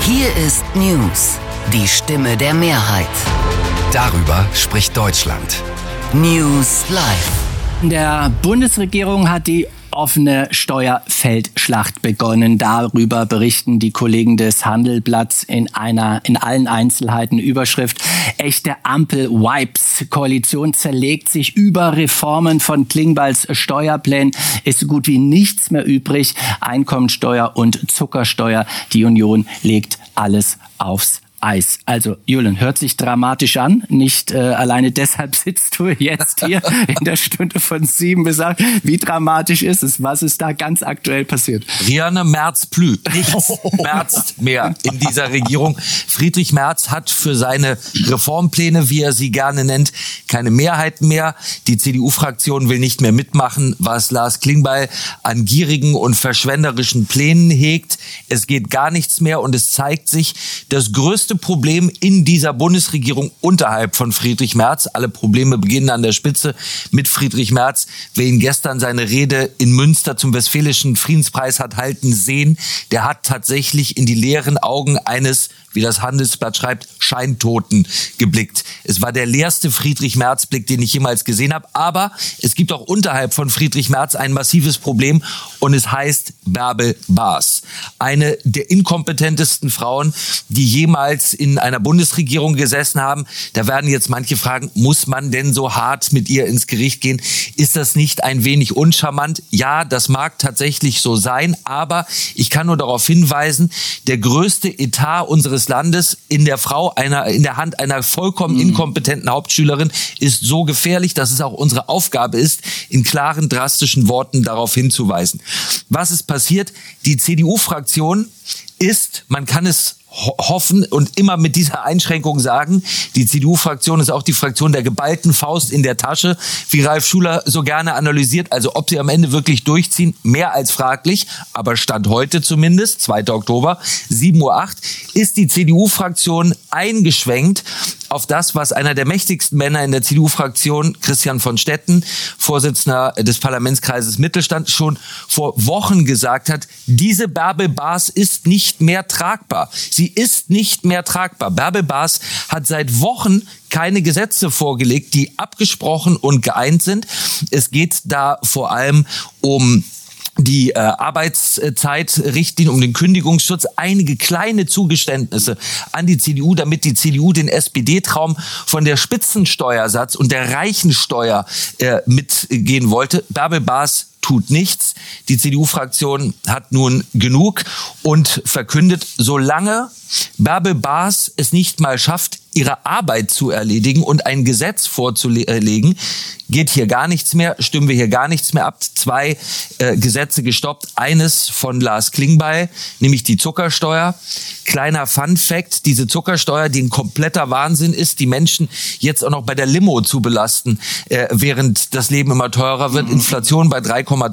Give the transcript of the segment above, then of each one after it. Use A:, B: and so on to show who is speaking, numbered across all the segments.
A: Hier ist News, die Stimme der Mehrheit.
B: Darüber spricht Deutschland.
A: News Live.
C: Der Bundesregierung hat die offene Steuerfeldschlacht begonnen. Darüber berichten die Kollegen des Handelsblatts in allen Einzelheiten. Überschrift: Echte Ampel-Vibes. Koalition zerlegt sich über Reformen von Klingbeils Steuerplänen. Ist so gut wie nichts mehr übrig. Einkommensteuer und Zuckersteuer. Die Union legt alles aufs Eis. Also, Julian, hört sich dramatisch an. Nicht alleine deshalb sitzt du jetzt hier in der Stunde von 7 bis 8. Wie dramatisch ist es? Was ist da ganz aktuell passiert?
D: Riane Merz-Plü. Nichts merzt mehr in dieser Regierung. Friedrich Merz hat für seine Reformpläne, wie er sie gerne nennt, keine Mehrheit mehr. Die CDU-Fraktion will nicht mehr mitmachen, was Lars Klingbeil an gierigen und verschwenderischen Plänen hegt. Es geht gar nichts mehr und es zeigt sich, das größte Problem in dieser Bundesregierung unterhalb von Friedrich Merz. Alle Probleme beginnen an der Spitze mit Friedrich Merz. Wer ihn gestern seine Rede in Münster zum Westfälischen Friedenspreis hat halten sehen, der hat tatsächlich in die leeren Augen eines, wie das Handelsblatt schreibt, Scheintoten geblickt. Es war der leerste Friedrich-Merz-Blick, den ich jemals gesehen habe. Aber es gibt auch unterhalb von Friedrich Merz ein massives Problem und es heißt Bärbel Baas. Eine der inkompetentesten Frauen, die jemals in einer Bundesregierung gesessen haben. Da werden jetzt manche fragen, muss man denn so hart mit ihr ins Gericht gehen? Ist das nicht ein wenig uncharmant? Ja, das mag tatsächlich so sein, aber ich kann nur darauf hinweisen, der größte Etat unseres Landes in der Hand einer vollkommen inkompetenten Hauptschülerin ist so gefährlich, dass es auch unsere Aufgabe ist, in klaren, drastischen Worten darauf hinzuweisen. Was ist passiert? Die CDU-Fraktion ist, man kann es hoffen und immer mit dieser Einschränkung sagen, die CDU-Fraktion ist auch die Fraktion der geballten Faust in der Tasche, wie Ralf Schuler so gerne analysiert. Also ob sie am Ende wirklich durchziehen, mehr als fraglich. Aber Stand heute zumindest, 2. Oktober, 7:08 Uhr, ist die CDU-Fraktion eingeschwenkt auf das, was einer der mächtigsten Männer in der CDU-Fraktion, Christian von Stetten, Vorsitzender des Parlamentskreises Mittelstand, schon vor Wochen gesagt hat, diese Bärbel Baas ist nicht mehr tragbar. Sie ist nicht mehr tragbar. Bärbel Baas hat seit Wochen keine Gesetze vorgelegt, die abgesprochen und geeint sind. Es geht da vor allem um die Arbeitszeitrichtlinie, um den Kündigungsschutz, einige kleine Zugeständnisse an die CDU, damit die CDU den SPD-Traum von der Spitzensteuersatz und der Reichensteuer mitgehen wollte. Bärbel Baas tut nichts. Die CDU-Fraktion hat nun genug und verkündet, solange Bärbel Baas es nicht mal schafft, ihre Arbeit zu erledigen und ein Gesetz vorzulegen, geht hier gar nichts mehr, stimmen wir hier gar nichts mehr ab. 2 Gesetze gestoppt. Eines von Lars Klingbeil, nämlich die Zuckersteuer. Kleiner Fun-Fact, diese Zuckersteuer, die ein kompletter Wahnsinn ist, die Menschen jetzt auch noch bei der Limo zu belasten, während das Leben immer teurer wird. Inflation bei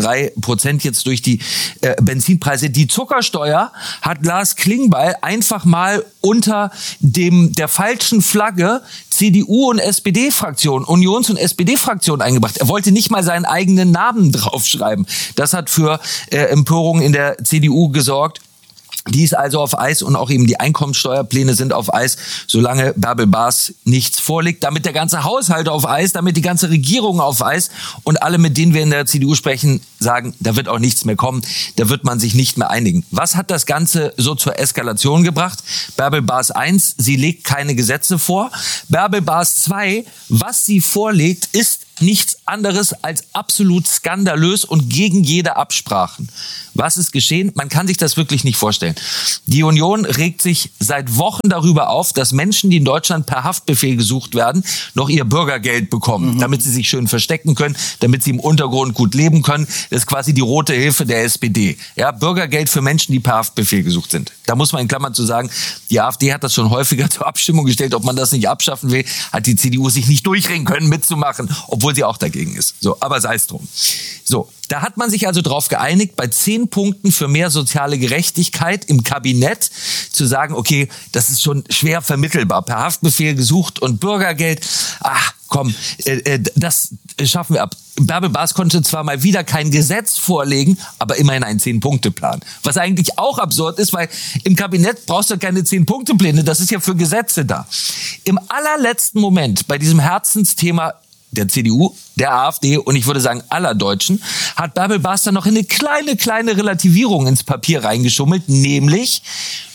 D: 3,3% jetzt durch die Benzinpreise. Die Zuckersteuer hat Lars Klingbeil einfach mal unter der falschen Flagge CDU und SPD-Fraktion, Unions- und SPD-Fraktion eingebracht. Er wollte nicht mal seinen eigenen Namen draufschreiben. Das hat für Empörung in der CDU gesorgt. Die ist also auf Eis und auch eben die Einkommensteuerpläne sind auf Eis, solange Bärbel Baas nichts vorlegt. Damit der ganze Haushalt auf Eis, damit die ganze Regierung auf Eis und alle, mit denen wir in der CDU sprechen, sagen, da wird auch nichts mehr kommen, da wird man sich nicht mehr einigen. Was hat das Ganze so zur Eskalation gebracht? Bärbel Baas 1, sie legt keine Gesetze vor. Bärbel Baas 2, was sie vorlegt, ist nichts anderes als absolut skandalös und gegen jede Absprachen. Was ist geschehen? Man kann sich das wirklich nicht vorstellen. Die Union regt sich seit Wochen darüber auf, dass Menschen, die in Deutschland per Haftbefehl gesucht werden, noch ihr Bürgergeld bekommen, damit sie sich schön verstecken können, damit sie im Untergrund gut leben können. Das ist quasi die rote Hilfe der SPD. Ja, Bürgergeld für Menschen, die per Haftbefehl gesucht sind. Da muss man in Klammern zu sagen, die AfD hat das schon häufiger zur Abstimmung gestellt, ob man das nicht abschaffen will, hat die CDU sich nicht durchringen können, mitzumachen, obwohl sie auch dagegen ist. So, aber sei es drum. So, da hat man sich also darauf geeinigt, bei 10 Punkten für mehr soziale Gerechtigkeit im Kabinett zu sagen, okay, das ist schon schwer vermittelbar. Per Haftbefehl gesucht und Bürgergeld, komm, das schaffen wir ab. Bärbel Baas konnte zwar mal wieder kein Gesetz vorlegen, aber immerhin einen 10-Punkte-Plan. Was eigentlich auch absurd ist, weil im Kabinett brauchst du keine 10-Punkte-Pläne, das ist ja für Gesetze da. Im allerletzten Moment bei diesem Herzensthema der CDU, der AfD und ich würde sagen aller Deutschen, hat Bärbel Baas dann noch eine kleine Relativierung ins Papier reingeschummelt, nämlich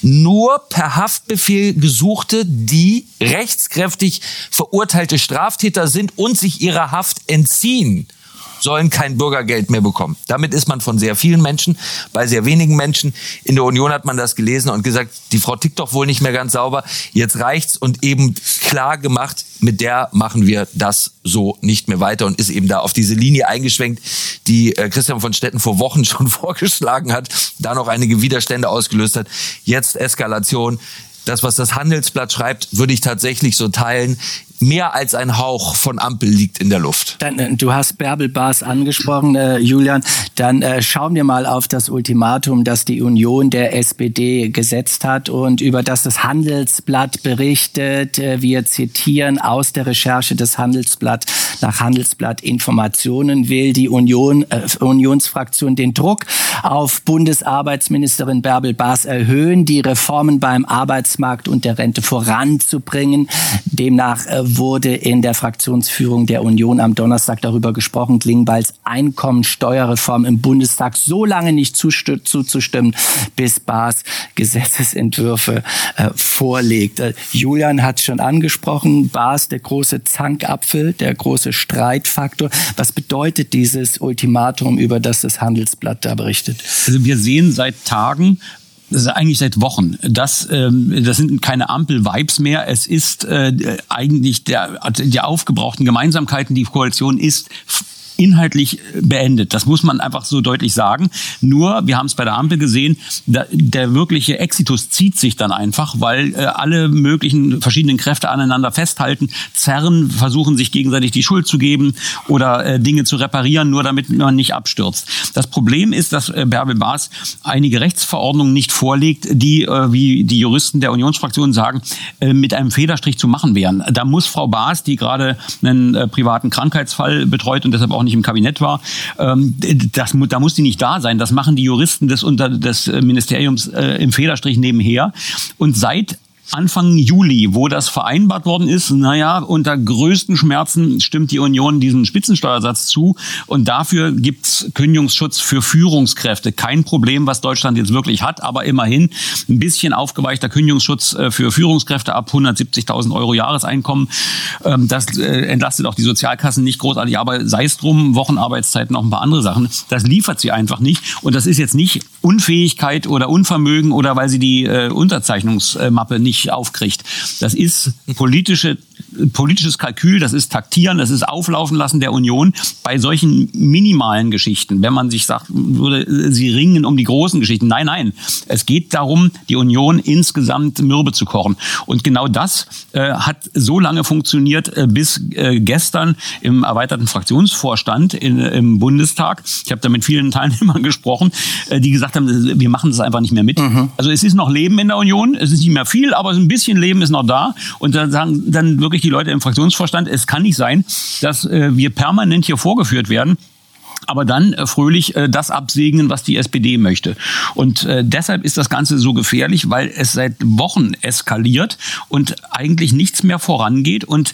D: nur per Haftbefehl Gesuchte, die rechtskräftig verurteilte Straftäter sind und sich ihrer Haft entziehen, sollen kein Bürgergeld mehr bekommen. Damit ist man von sehr vielen Menschen, bei sehr wenigen Menschen. In der Union hat man das gelesen und gesagt, die Frau tickt doch wohl nicht mehr ganz sauber. Jetzt reicht's und eben klar gemacht, mit der machen wir das so nicht mehr weiter und ist eben da auf diese Linie eingeschwenkt, die Christian von Stetten vor Wochen schon vorgeschlagen hat, da noch einige Widerstände ausgelöst hat. Jetzt Eskalation. Das, was das Handelsblatt schreibt, würde ich tatsächlich so teilen. Mehr als ein Hauch von Ampel liegt in der Luft.
C: Du hast Bärbel Baas angesprochen, Julian. Dann schauen wir mal auf das Ultimatum, das die Union der SPD gesetzt hat und über das das Handelsblatt berichtet. Wir zitieren aus der Recherche des Handelsblatt. Nach Handelsblatt Informationen will die Unionsfraktion den Druck auf Bundesarbeitsministerin Bärbel Baas erhöhen, die Reformen beim Arbeitsmarkt und der Rente voranzubringen. Demnach wurde in der Fraktionsführung der Union am Donnerstag darüber gesprochen, Klingbeils Einkommensteuerreform im Bundestag so lange nicht zuzustimmen, bis Baas Gesetzesentwürfe vorlegt. Julian hat es schon angesprochen, Baas, der große Zankapfel, der große Streitfaktor. Was bedeutet dieses Ultimatum, über das das Handelsblatt da berichtet?
E: Also wir sehen seit Tagen, das ist eigentlich seit Wochen. Das sind keine Ampel-Vibes mehr. Es ist eigentlich die aufgebrauchten Gemeinsamkeiten. Die Koalition ist inhaltlich beendet. Das muss man einfach so deutlich sagen. Nur, wir haben es bei der Ampel gesehen, der wirkliche Exitus zieht sich dann einfach, weil alle möglichen verschiedenen Kräfte aneinander festhalten, zerren, versuchen sich gegenseitig die Schuld zu geben oder Dinge zu reparieren, nur damit man nicht abstürzt. Das Problem ist, dass Bärbel Baas einige Rechtsverordnungen nicht vorlegt, die, wie die Juristen der Unionsfraktion sagen, mit einem Federstrich zu machen wären. Da muss Frau Baas, die gerade einen privaten Krankheitsfall betreut und deshalb auch nicht im Kabinett war, da muss die nicht da sein. Das machen die Juristen des Ministeriums im Federstrich nebenher. Und seit Anfang Juli, wo das vereinbart worden ist, unter größten Schmerzen stimmt die Union diesem Spitzensteuersatz zu und dafür gibt's Kündigungsschutz für Führungskräfte. Kein Problem, was Deutschland jetzt wirklich hat, aber immerhin ein bisschen aufgeweichter Kündigungsschutz für Führungskräfte ab 170.000 Euro Jahreseinkommen. Das entlastet auch die Sozialkassen nicht großartig, aber sei es drum, Wochenarbeitszeiten, noch ein paar andere Sachen. Das liefert sie einfach nicht und das ist jetzt nicht Unfähigkeit oder Unvermögen oder weil sie die Unterzeichnungsmappe nicht aufkriegt. Das ist politisches Kalkül, das ist Taktieren, das ist Auflaufen lassen der Union bei solchen minimalen Geschichten. Wenn man sich sagt, sie ringen um die großen Geschichten. Nein. Es geht darum, die Union insgesamt mürbe zu kochen. Und genau das hat so lange funktioniert, bis gestern im erweiterten Fraktionsvorstand im Bundestag. Ich habe da mit vielen Teilnehmern gesprochen, die gesagt haben, wir machen das einfach nicht mehr mit. Also es ist noch Leben in der Union, es ist nicht mehr viel, aber ein bisschen Leben ist noch da. Und da sagen dann wirklich die Leute im Fraktionsvorstand, es kann nicht sein, dass wir permanent hier vorgeführt werden, aber dann fröhlich das absegnen, was die SPD möchte. Und deshalb ist das Ganze so gefährlich, weil es seit Wochen eskaliert und eigentlich nichts mehr vorangeht. Und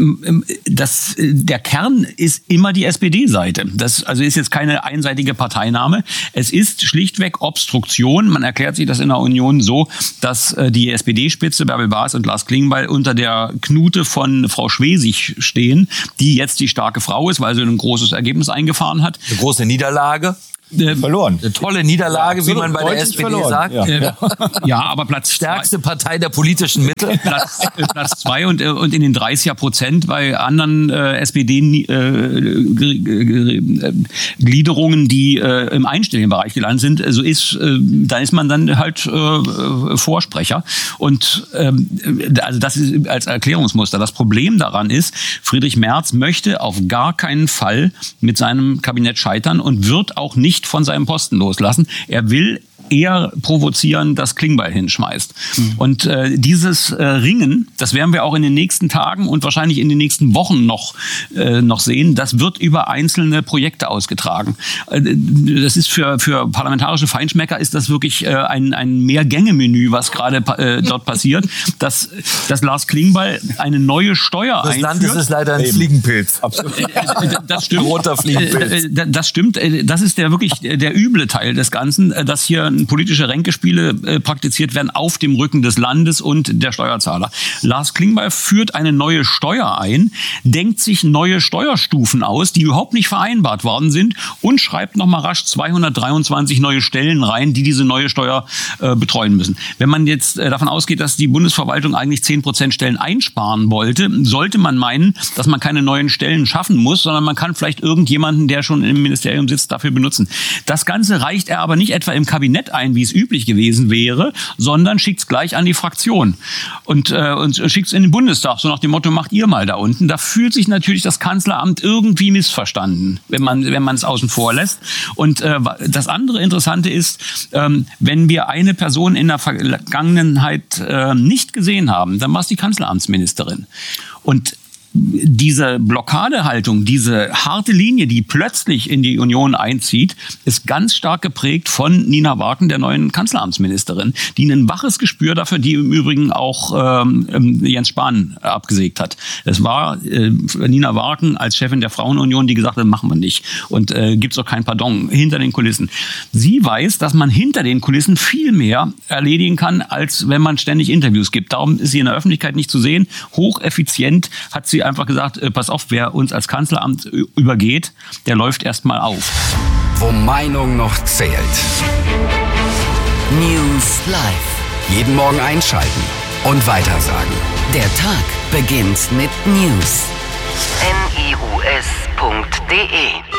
E: der Kern ist immer die SPD-Seite. Das also ist jetzt keine einseitige Parteinahme. Es ist schlichtweg Obstruktion. Man erklärt sich das in der Union so, dass die SPD-Spitze Bärbel Baas und Lars Klingbeil unter der Knute von Frau Schwesig stehen, die jetzt die starke Frau ist, weil sie ein großes Ergebnis eingefahren hat.
D: Eine große Niederlage.
E: Verloren.
D: Eine tolle Niederlage, ja, wie man bei der SPD verloren sagt.
E: Ja, aber
D: stärkste Partei der politischen Mitte.
E: Platz 2 und in den 30% bei anderen SPD-Gliederungen, die im einstelligen Bereich gelandet sind, da ist man dann halt Vorsprecher. Und also das ist als Erklärungsmuster. Das Problem daran ist, Friedrich Merz möchte auf gar keinen Fall mit seinem Kabinett scheitern und wird auch nicht von seinem Posten loslassen. Er will eher provozieren, dass Klingbeil hinschmeißt. Und dieses Ringen, das werden wir auch in den nächsten Tagen und wahrscheinlich in den nächsten Wochen noch sehen, das wird über einzelne Projekte ausgetragen. Das ist für parlamentarische Feinschmecker ist das wirklich ein Mehrgänge-Menü, was gerade dort passiert, dass Lars Klingbeil eine neue Steuer einführt.
D: Das Land ist leider ein Fliegenpilz.
E: Das stimmt.
D: Roter Fliegenpilz.
E: Das stimmt. Das ist wirklich der üble Teil des Ganzen, dass hier politische Ränkespiele praktiziert werden auf dem Rücken des Landes und der Steuerzahler. Lars Klingbeil führt eine neue Steuer ein, denkt sich neue Steuerstufen aus, die überhaupt nicht vereinbart worden sind und schreibt nochmal rasch 223 neue Stellen rein, die diese neue Steuer betreuen müssen. Wenn man jetzt davon ausgeht, dass die Bundesverwaltung eigentlich 10% Stellen einsparen wollte, sollte man meinen, dass man keine neuen Stellen schaffen muss, sondern man kann vielleicht irgendjemanden, der schon im Ministerium sitzt, dafür benutzen. Das Ganze reicht er aber nicht etwa im Kabinett ein, wie es üblich gewesen wäre, sondern schickt es gleich an die Fraktion und schickt es in den Bundestag, so nach dem Motto, macht ihr mal da unten. Da fühlt sich natürlich das Kanzleramt irgendwie missverstanden, wenn man es außen vor lässt. Und das andere Interessante ist, wenn wir eine Person in der Vergangenheit nicht gesehen haben, dann war es die Kanzleramtsministerin. Und diese Blockadehaltung, diese harte Linie, die plötzlich in die Union einzieht, ist ganz stark geprägt von Nina Warken, der neuen Kanzleramtsministerin, die ein waches Gespür dafür, die im Übrigen auch Jens Spahn abgesägt hat. Es war Nina Warken als Chefin der Frauenunion, die gesagt hat, machen wir nicht und gibt's auch kein Pardon hinter den Kulissen. Sie weiß, dass man hinter den Kulissen viel mehr erledigen kann, als wenn man ständig Interviews gibt. Darum ist sie in der Öffentlichkeit nicht zu sehen. Hocheffizient hat sie einfach gesagt, pass auf, wer uns als Kanzleramt übergeht, der läuft erstmal auf.
B: Wo Meinung noch zählt.
A: News Live.
B: Jeden Morgen einschalten und weitersagen.
A: Der Tag beginnt mit News. news.de